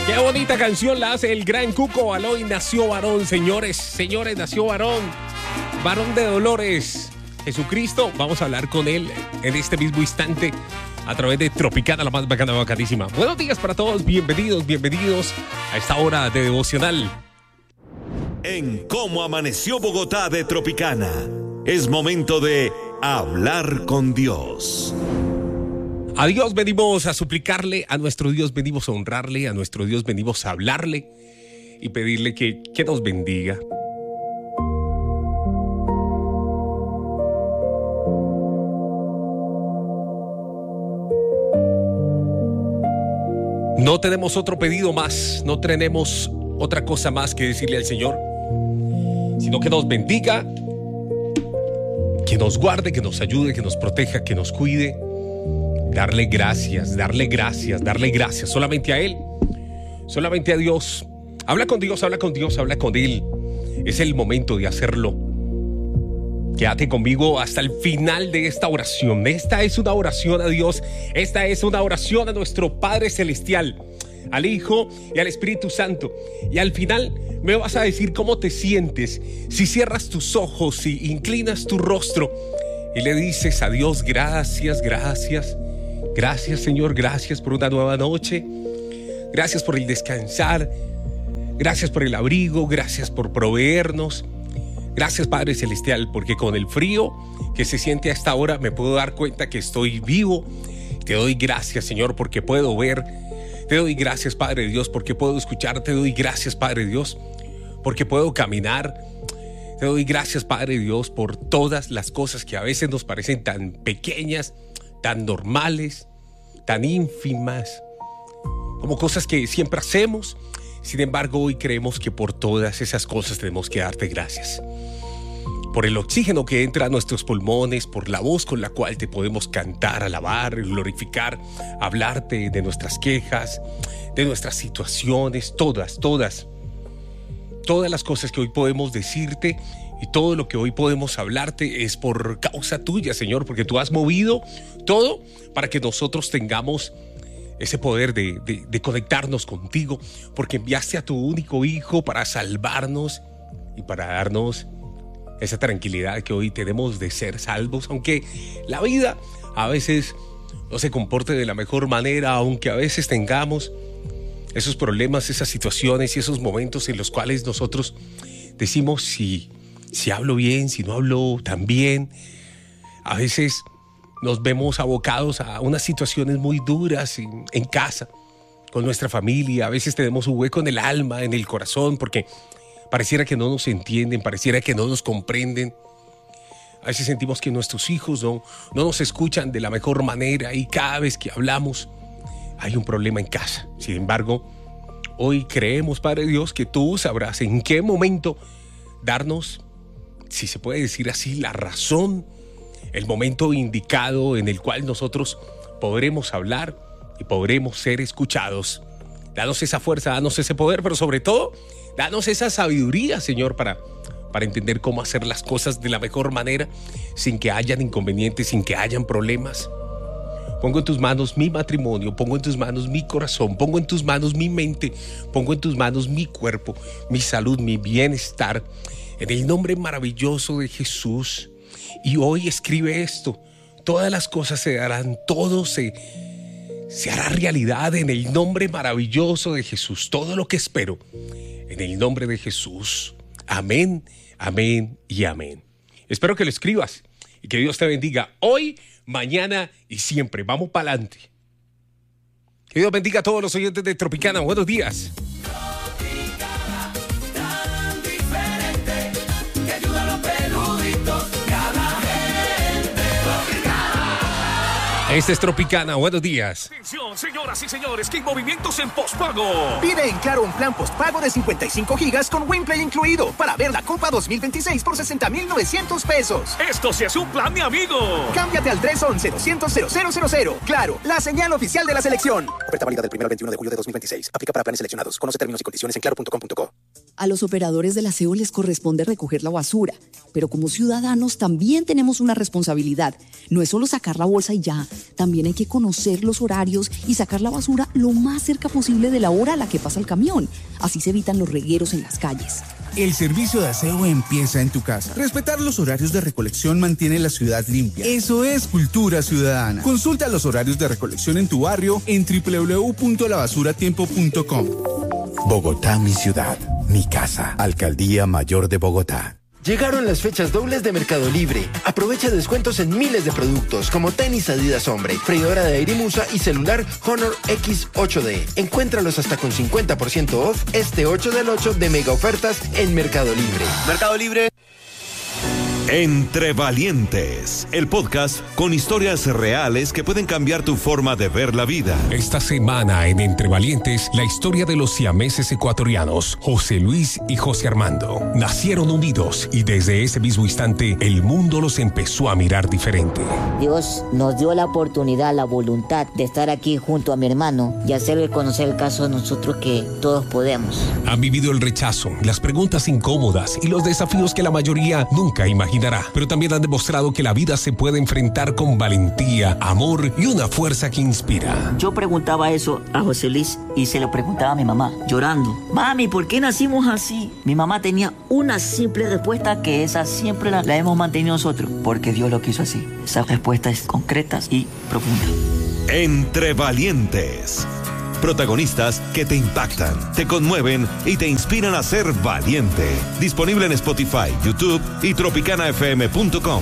Qué bonita canción la hace el gran Cuco Aloy. Nació varón, señores, nació varón. Varón de dolores. Jesucristo, vamos a hablar con él en este mismo instante a través de Tropicana, la más bacana, bacanísima. Buenos días para todos, bienvenidos a esta hora de devocional. En Cómo Amaneció Bogotá de Tropicana, es momento de hablar con Dios. A Dios venimos a suplicarle, a nuestro Dios venimos a honrarle, a nuestro Dios venimos a hablarle y pedirle que nos bendiga. No tenemos otro pedido más, no tenemos otra cosa más que decirle al Señor, sino que nos bendiga, que nos guarde, que nos ayude, que nos proteja, que nos cuide. Darle gracias, solamente a Él, solamente a Dios. Habla con Dios, habla con Él. Es el momento de hacerlo. Quédate conmigo hasta el final de esta oración. Esta es una oración a Dios, esta es una oración a nuestro Padre Celestial, al Hijo y al Espíritu Santo. Y al final me vas a decir cómo te sientes si cierras tus ojos, si inclinas tu rostro y le dices a Dios, gracias. Gracias, Señor, gracias por una nueva noche. Gracias por el descansar. Gracias por el abrigo, gracias por proveernos. Gracias, Padre Celestial, porque con el frío que se siente a esta hora me puedo dar cuenta que estoy vivo. Te doy gracias, Señor, porque puedo ver. Te doy gracias, Padre Dios, porque puedo escuchar. Te doy gracias, Padre Dios, porque puedo caminar. Te doy gracias, Padre Dios, por todas las cosas que a veces nos parecen tan pequeñas, tan normales, tan ínfimas, como cosas que siempre hacemos. Sin embargo, hoy creemos que por todas esas cosas tenemos que darte gracias. Por el oxígeno que entra a nuestros pulmones, por la voz con la cual te podemos cantar, alabar, glorificar, hablarte de nuestras quejas, de nuestras situaciones, todas las cosas que hoy podemos decirte y todo lo que hoy podemos hablarte es por causa tuya, Señor, porque tú has movido todo para que nosotros tengamos ese poder de conectarnos contigo, porque enviaste a tu único Hijo para salvarnos y para darnos esa tranquilidad que hoy tenemos de ser salvos, aunque la vida a veces no se comporte de la mejor manera, aunque a veces tengamos esos problemas, esas situaciones y esos momentos en los cuales nosotros decimos si hablo bien, si no hablo tan bien. A veces nos vemos abocados a unas situaciones muy duras en casa, con nuestra familia. A veces tenemos un hueco en el alma, en el corazón, porque pareciera que no nos entienden, pareciera que no nos comprenden. A veces sentimos que nuestros hijos no nos escuchan de la mejor manera y cada vez que hablamos hay un problema en casa. Sin embargo, hoy creemos, Padre Dios, que tú sabrás en qué momento darnos, si se puede decir así, la razón, el momento indicado en el cual nosotros podremos hablar y podremos ser escuchados. Danos esa fuerza, danos ese poder, pero sobre todo, danos esa sabiduría, Señor, para entender cómo hacer las cosas de la mejor manera, sin que hayan inconvenientes, sin que hayan problemas. Pongo en tus manos mi matrimonio, pongo en tus manos mi corazón, pongo en tus manos mi mente, pongo en tus manos mi cuerpo, mi salud, mi bienestar, en el nombre maravilloso de Jesús. Y hoy escribe esto: todas las cosas se darán, todo se hará realidad en el nombre maravilloso de Jesús. Todo lo que espero, en el nombre de Jesús. Amén, amén y amén. Espero que lo escribas y que Dios te bendiga hoy, mañana y siempre. Vamos para adelante. Que Dios bendiga a todos los oyentes de Tropicana. Buenos días. Este es Tropicana, buenos días. Atención, señoras y señores, que hay movimientos en postpago. Pide en Claro un plan postpago de 55 gigas con WinPlay incluido para ver la Copa 2026 por 60,900 pesos. Esto sí es un plan, mi amigo. Cámbiate al 311-200-0000. Claro, la señal oficial de la selección. Oferta válida del 1 al 21 de julio de 2026. Aplica para planes seleccionados. Conoce términos y condiciones en claro.com.co. A los operadores del aseo les corresponde recoger la basura, pero como ciudadanos también tenemos una responsabilidad. No es solo sacar la bolsa y ya, también hay que conocer los horarios y sacar la basura lo más cerca posible de la hora a la que pasa el camión. Así se evitan los regueros en las calles. El servicio de aseo empieza en tu casa. Respetar los horarios de recolección mantiene la ciudad limpia. Eso es cultura ciudadana. Consulta los horarios de recolección en tu barrio en www.labasuratiempo.com. Bogotá, mi ciudad, mi casa. Alcaldía Mayor de Bogotá. Llegaron las fechas dobles de Mercado Libre. Aprovecha descuentos en miles de productos como tenis Adidas Hombre, freidora de aire Musa y celular Honor X 8D. Encuéntralos hasta con 50% off este 8 del 8 de mega ofertas en Mercado Libre. Mercado Libre. Entre Valientes, el podcast con historias reales que pueden cambiar tu forma de ver la vida. Esta semana en Entre Valientes, la historia de los siameses ecuatorianos, José Luis y José Armando. Nacieron unidos y desde ese mismo instante, el mundo los empezó a mirar diferente. Dios nos dio la oportunidad, la voluntad de estar aquí junto a mi hermano y hacerle conocer el caso de nosotros que todos podemos. Han vivido el rechazo, las preguntas incómodas y los desafíos que la mayoría nunca imaginará, pero también han demostrado que la vida se puede enfrentar con valentía, amor y una fuerza que inspira. Yo preguntaba eso a José Luis y se lo preguntaba a mi mamá, llorando. Mami, ¿por qué nacimos así? Mi mamá tenía una simple respuesta que esa siempre la hemos mantenido nosotros, porque Dios lo quiso así. Esas respuestas concretas y profundas. Entre Valientes. Protagonistas que te impactan, te conmueven y te inspiran a ser valiente. Disponible en Spotify, YouTube y tropicanafm.com.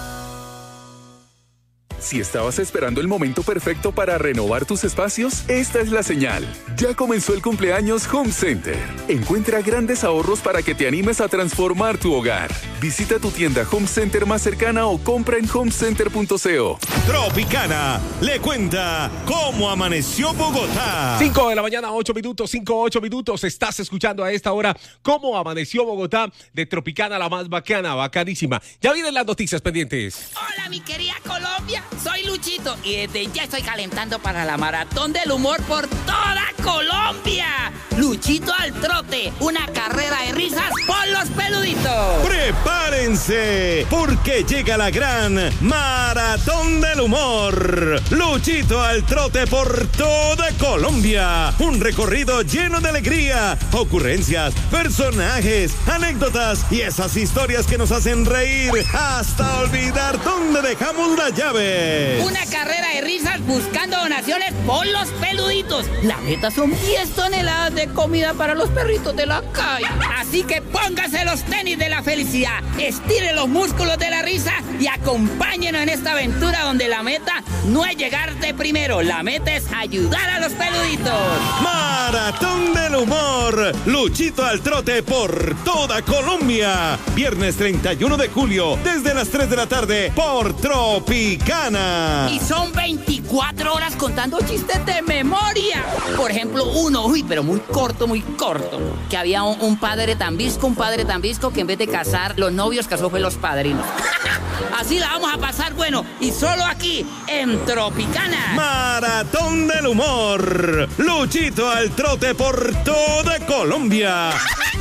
Si estabas esperando el momento perfecto para renovar tus espacios, esta es la señal. Ya comenzó el cumpleaños Home Center. Encuentra grandes ahorros para que te animes a transformar tu hogar. Visita tu tienda Home Center más cercana o compra en homecenter.co. Tropicana le cuenta cómo amaneció Bogotá. 5 de la mañana, 8 minutos, 8 minutos. Estás escuchando a esta hora cómo amaneció Bogotá de Tropicana, la más bacana, bacanísima. Ya vienen las noticias pendientes. Hola, mi querida Colombia. Soy Luchito y desde ya estoy calentando para la maratón del humor por toda Colombia. Luchito al trote, una carrera de risas por los peluditos. ¡Prepárense! Porque llega la gran maratón del humor. Luchito al trote por toda Colombia. Un recorrido lleno de alegría, ocurrencias, personajes, anécdotas y esas historias que nos hacen reír hasta olvidar dónde dejamos la llave. Una carrera de risas buscando donaciones por los peluditos. La meta son 10 toneladas de comida para los perritos de la calle. Así que póngase los tenis de la felicidad, estire los músculos de la risa y acompáñenos en esta aventura donde la meta no es llegar de primero, la meta es ayudar a los peluditos. Maratón del humor. Luchito al trote por toda Colombia. Viernes 31 de julio, desde las 3 de la tarde por Tropicana. Y son 24 horas contando chistes de memoria. Por ejemplo, uno, pero muy corto, que había un padre tan visco que en vez de casar los novios, casó fue los padrinos. Así la vamos a pasar, bueno, y solo aquí, en Tropicana. Maratón del humor. Luchito al trote por toda Colombia.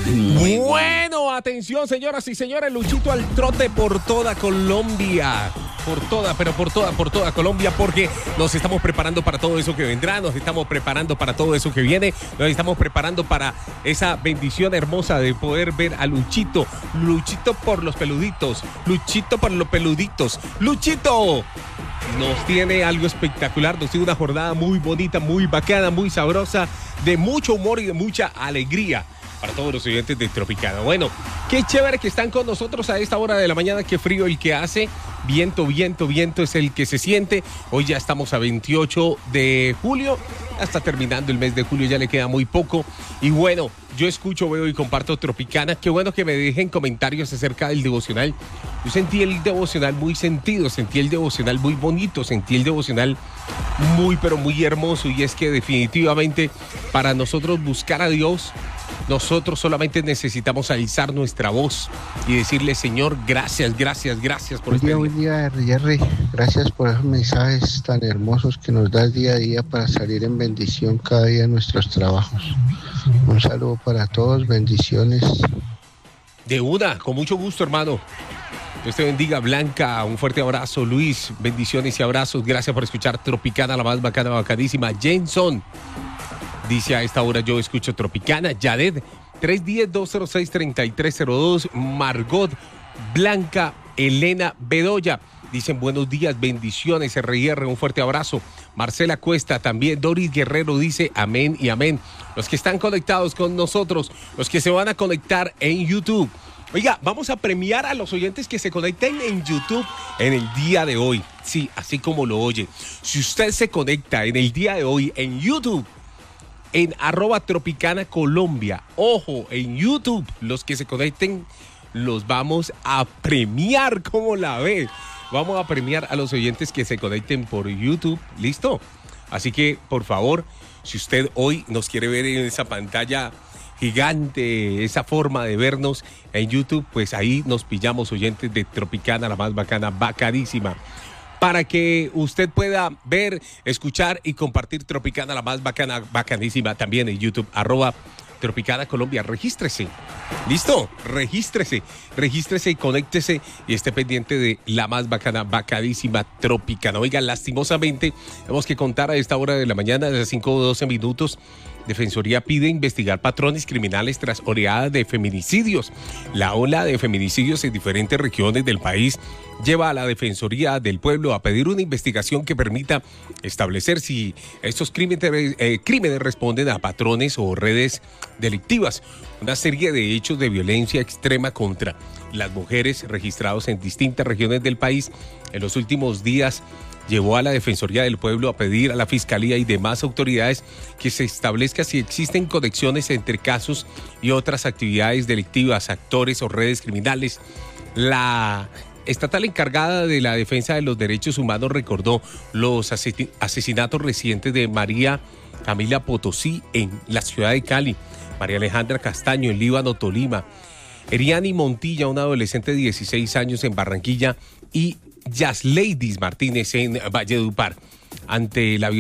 Bueno, atención, señoras y señores, Luchito al trote por toda Colombia. Por toda Colombia, porque nos estamos preparando para todo eso que vendrá, nos estamos preparando para todo eso que viene, nos estamos preparando para esa bendición hermosa de poder ver a Luchito por los peluditos, Luchito por los peluditos, Luchito nos tiene algo espectacular, nos tiene una jornada muy bonita, muy bacana, muy sabrosa, de mucho humor y de mucha alegría para todos los oyentes de Tropicana. Bueno, qué chévere que están con nosotros a esta hora de la mañana, qué frío el que hace, viento es el que se siente. Hoy ya estamos a 28 de julio, ya está terminando el mes de julio, ya le queda muy poco. Y bueno, yo escucho, veo y comparto Tropicana. Qué bueno que me dejen comentarios acerca del devocional. Yo sentí el devocional muy sentido, sentí el devocional muy bonito, sentí el devocional muy, pero muy hermoso. Y es que definitivamente para nosotros buscar a Dios Nosotros solamente necesitamos alzar nuestra voz y decirle, Señor, gracias por este día. Buen día, Jerry. Gracias por esos mensajes tan hermosos que nos das día a día para salir en bendición cada día en nuestros trabajos. Un saludo para todos, bendiciones. De una, con mucho gusto, hermano. Dios te bendiga, Blanca. Un fuerte abrazo, Luis. Bendiciones y abrazos. Gracias por escuchar Tropicana, la más bacana, bacanísima. Jenson dice: a esta hora yo escucho Tropicana. Yadet, 310-206-3302. Margot, Blanca, Elena Bedoya. Dicen buenos días, bendiciones, RIR, un fuerte abrazo. Marcela Cuesta también. Doris Guerrero dice amén y amén. Los que están conectados con nosotros, los que se van a conectar en YouTube. Oiga, vamos a premiar a los oyentes que se conecten en YouTube en el día de hoy. Sí, así como lo oye. Si usted se conecta en el día de hoy en YouTube, en @Tropicana Colombia, ojo, en YouTube, los que se conecten los vamos a premiar. ¿Cómo la ve? Vamos a premiar a los oyentes que se conecten por YouTube. ¿Listo? Así que, por favor, si usted hoy nos quiere ver en esa pantalla gigante, esa forma de vernos en YouTube, pues ahí nos pillamos, oyentes de Tropicana, la más bacana, bacanísima. Para que usted pueda ver, escuchar y compartir Tropicana, la más bacana, bacanísima, también en YouTube, @Tropicana Colombia. Regístrese. ¿Listo? Regístrese y conéctese y esté pendiente de la más bacana, bacadísima Tropicana. Oiga, lastimosamente, tenemos que contar a esta hora de la mañana, de las 5:12 minutos, Defensoría pide investigar patrones criminales tras oleada de feminicidios. La ola de feminicidios en diferentes regiones del país lleva a la Defensoría del Pueblo a pedir una investigación que permita establecer si estos crímenes responden a patrones o redes delictivas. Una serie de hechos de violencia extrema contra las mujeres registrados en distintas regiones del país en los últimos días llevó a la Defensoría del Pueblo a pedir a la Fiscalía y demás autoridades que se establezca si existen conexiones entre casos y otras actividades delictivas, actores o redes criminales. La estatal encargada de la defensa de los derechos humanos recordó los asesinatos recientes de María Camila Potosí en la ciudad de Cali, María Alejandra Castaño en Líbano, Tolima, Eriani Montilla, una adolescente de 16 años en Barranquilla, y Yasleidis Martínez en Valledupar. Ante la